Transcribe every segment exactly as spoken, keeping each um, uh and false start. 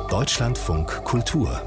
Deutschlandfunk Kultur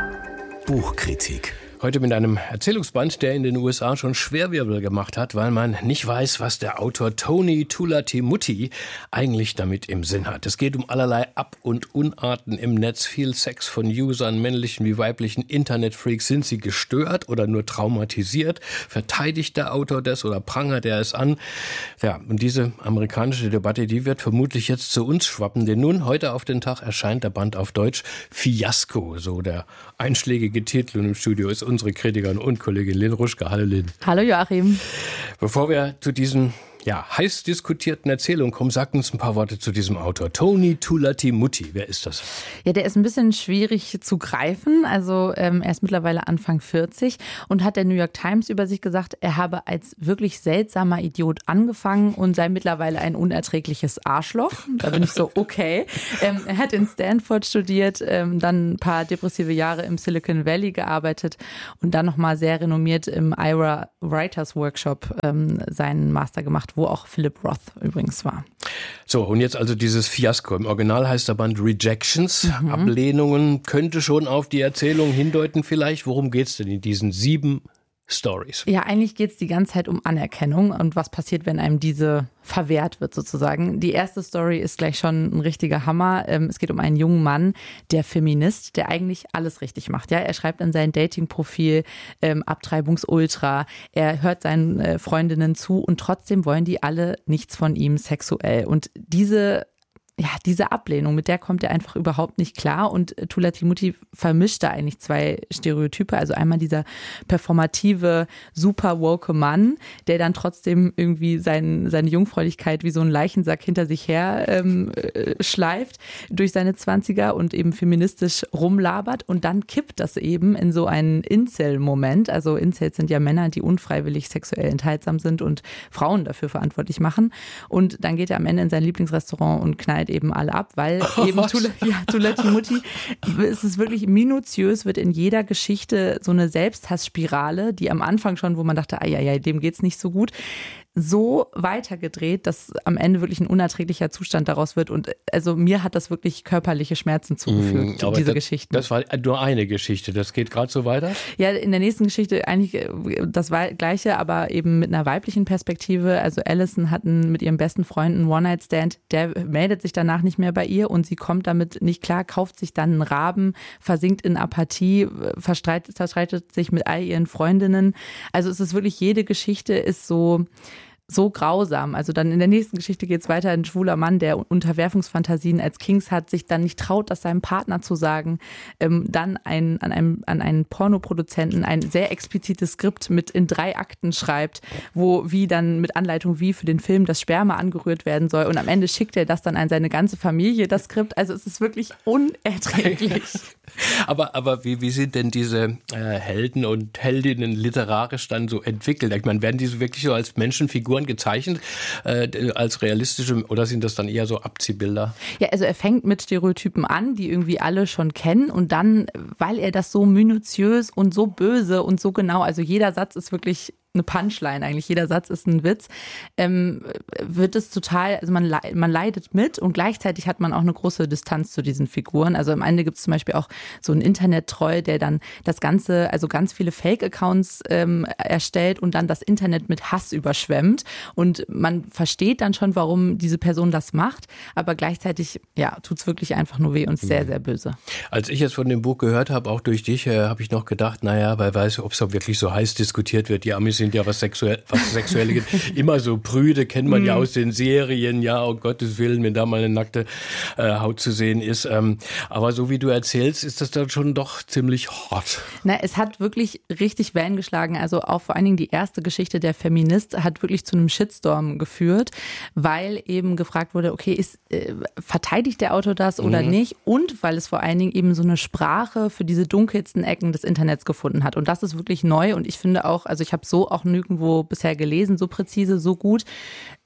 Buchkritik. Heute mit einem Erzählungsband, der in den U S A schon Schwerwirbel gemacht hat, weil man nicht weiß, was der Autor Tony Tulatimutty eigentlich damit im Sinn hat. Es geht um allerlei Ab- und Unarten im Netz, viel Sex von Usern, männlichen wie weiblichen Internetfreaks. Sind sie gestört oder nur traumatisiert? Verteidigt der Autor das oder prangert er es an? Ja, und diese amerikanische Debatte, die wird vermutlich jetzt zu uns schwappen, denn nun, heute auf den Tag, erscheint der Band auf Deutsch. Fiasko, so der einschlägige Titel, und im Studio ist unsere Kritikerin und Kollegin Lynn Ruschke. Hallo Lynn. Hallo Joachim. Bevor wir zu diesen ja, heiß diskutierten Erzählungen kommen, sagt uns ein paar Worte zu diesem Autor. Tony Tulatimutty, wer ist das? Ja, der ist ein bisschen schwierig zu greifen. Also ähm, er ist mittlerweile Anfang vierzig und hat der New York Times über sich gesagt, er habe als wirklich seltsamer Idiot angefangen und sei mittlerweile ein unerträgliches Arschloch. Da bin ich so, okay. Ähm, er hat in Stanford studiert, ähm, dann ein paar depressive Jahre im Silicon Valley gearbeitet und dann nochmal sehr renommiert im I R A Writers Workshop ähm, seinen Master gemacht, wo auch Philip Roth übrigens war. So, und jetzt also dieses Fiasko. Im Original heißt der Band Rejections, mhm. Ablehnungen. Könnte schon auf die Erzählung hindeuten vielleicht. Worum geht es denn in diesen sieben Stories? Ja, eigentlich geht es die ganze Zeit um Anerkennung und was passiert, wenn einem diese verwehrt wird sozusagen. Die erste Story ist gleich schon ein richtiger Hammer. Es geht um einen jungen Mann, der Feminist, der eigentlich alles richtig macht. Ja, er schreibt in sein Dating-Profil ähm, Abtreibungsultra. Er hört seinen äh, Freundinnen zu und trotzdem wollen die alle nichts von ihm sexuell. Und diese Ja, diese Ablehnung, mit der kommt er einfach überhaupt nicht klar und Tulatimutty vermischt da eigentlich zwei Stereotype, also einmal dieser performative, super woke Mann, der dann trotzdem irgendwie sein, seine Jungfräulichkeit wie so ein Leichensack hinter sich her ähm, äh, schleift durch seine Zwanziger und eben feministisch rumlabert und dann kippt das eben in so einen Incel-Moment, also Incels sind ja Männer, die unfreiwillig sexuell enthaltsam sind und Frauen dafür verantwortlich machen und dann geht er am Ende in sein Lieblingsrestaurant und knallt eben alle ab, weil eben Tula, ja, Tulatimutty, es ist wirklich minutiös, wird in jeder Geschichte so eine Selbsthassspirale, die am Anfang schon, wo man dachte, ah, ja, ja, dem geht's nicht so gut, so weitergedreht, dass am Ende wirklich ein unerträglicher Zustand daraus wird. Und also mir hat das wirklich körperliche Schmerzen zugefügt, mm, diese das, Geschichten. Das war nur eine Geschichte, das geht gerade so weiter? Ja, in der nächsten Geschichte eigentlich das Gleiche, aber eben mit einer weiblichen Perspektive. Also Allison hat einen, mit ihrem besten Freund einen One-Night-Stand, der meldet sich danach nicht mehr bei ihr und sie kommt damit nicht klar, kauft sich dann einen Raben, versinkt in Apathie, verstreitet, verstreitet sich mit all ihren Freundinnen. Also es ist wirklich, jede Geschichte ist so so grausam. Also dann in der nächsten Geschichte geht es weiter. Ein schwuler Mann, der Unterwerfungsfantasien als Kings hat, sich dann nicht traut, das seinem Partner zu sagen. Ähm, dann ein, an, einem, an einen Pornoproduzenten ein sehr explizites Skript mit in drei Akten schreibt, wo wie dann mit Anleitung wie für den Film das Sperma angerührt werden soll. Und am Ende schickt er das dann an seine ganze Familie, das Skript. Also es ist wirklich unerträglich. aber aber wie, wie sind denn diese äh, Helden und Heldinnen literarisch dann so entwickelt? Ich meine, werden diese wirklich so als Menschenfiguren gezeichnet, äh, als realistische, oder sind das dann eher so Abziehbilder? Ja, also er fängt mit Stereotypen an, die irgendwie alle schon kennen und dann, weil er das so minutiös und so böse und so genau, also jeder Satz ist wirklich eine Punchline eigentlich, jeder Satz ist ein Witz, ähm, wird es total, also man, man leidet mit und gleichzeitig hat man auch eine große Distanz zu diesen Figuren. Also am Ende gibt es zum Beispiel auch so einen Internet-Troll, der dann das Ganze, also ganz viele Fake-Accounts ähm, erstellt und dann das Internet mit Hass überschwemmt und man versteht dann schon, warum diese Person das macht, aber gleichzeitig, ja, tut es wirklich einfach nur weh und ist sehr, sehr böse. Als ich jetzt von dem Buch gehört habe, auch durch dich, äh, habe ich noch gedacht, naja, wer weiß, ob es auch wirklich so heiß diskutiert wird. Die Amis sind ja, was sexuell, was Sexuelle geht, immer so prüde, kennt man mm. ja aus den Serien, ja, um Gottes Willen, wenn da mal eine nackte äh, Haut zu sehen ist. Ähm, aber so wie du erzählst, ist das dann schon doch ziemlich hart. Na, es hat wirklich richtig Wellen geschlagen. Also auch vor allen Dingen die erste Geschichte, der Feminist, hat wirklich zu einem Shitstorm geführt, weil eben gefragt wurde, okay, ist, äh, verteidigt der Autor das oder mm. nicht? Und weil es vor allen Dingen eben so eine Sprache für diese dunkelsten Ecken des Internets gefunden hat. Und das ist wirklich neu und ich finde auch, also ich habe so auch nirgendwo bisher gelesen, so präzise, so gut.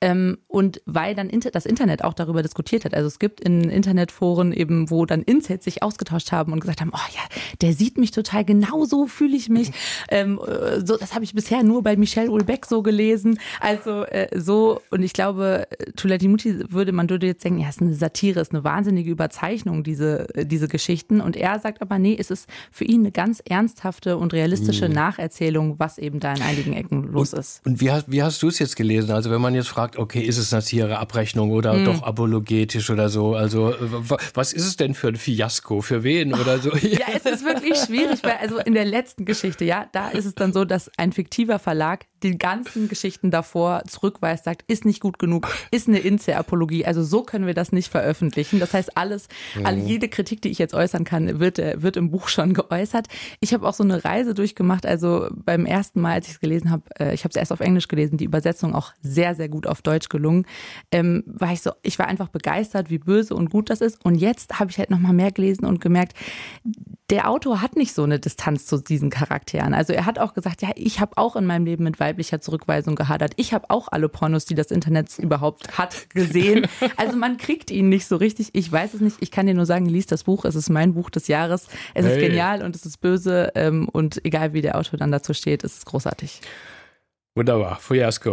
Ähm, und weil dann inter- das Internet auch darüber diskutiert hat. Also es gibt in Internetforen eben, wo dann Incels sich ausgetauscht haben und gesagt haben, oh ja, der sieht mich total, genau so fühle ich mich. Ähm, so, das habe ich bisher nur bei Michelle Houellebecq so gelesen. Also äh, so, und ich glaube, Thula Timuti würde, man würde jetzt denken, ja, es ist eine Satire, es ist eine wahnsinnige Überzeichnung, diese, diese Geschichten. Und er sagt aber, nee, es ist für ihn eine ganz ernsthafte und realistische mhm. Nacherzählung, was eben da in einigen Ecken los ist. Und, und wie hast, wie hast du es jetzt gelesen? Also wenn man jetzt fragt, okay, ist es Satire, Abrechnung oder mhm. doch apologetisch oder so? Also was ist es denn für ein Fiasko? Für wen oder so? Ja, es ist wirklich schwierig, weil also in der letzten Geschichte, ja, da ist es dann so, dass ein fiktiver Verlag die ganzen Geschichten davor zurückweist, sagt, ist nicht gut genug, ist eine Incel-Apologie. Also so können wir das nicht veröffentlichen. Das heißt, alles, mhm. alle, jede Kritik, die ich jetzt äußern kann, wird, wird im Buch schon geäußert. Ich habe auch so eine Reise durchgemacht. Also beim ersten Mal, als ich es gelesen habe, ich habe es erst auf Englisch gelesen, die Übersetzung auch sehr, sehr gut auf Deutsch gelungen, ähm, war ich so, ich war einfach begeistert, wie böse und gut das ist. Und jetzt habe ich halt noch mal mehr gelesen und gemerkt, der Autor hat nicht so eine Distanz zu diesen Charakteren. Also er hat auch gesagt, ja, ich habe auch in meinem Leben mit weiblicher Zurückweisung gehadert. Ich habe auch alle Pornos, die das Internet überhaupt hat, gesehen. Also man kriegt ihn nicht so richtig. Ich weiß es nicht. Ich kann dir nur sagen, lies das Buch. Es ist mein Buch des Jahres. Es hey. ist genial und es ist böse. Und egal wie der Autor dann dazu steht, es ist großartig. Wunderbar. Fiasko.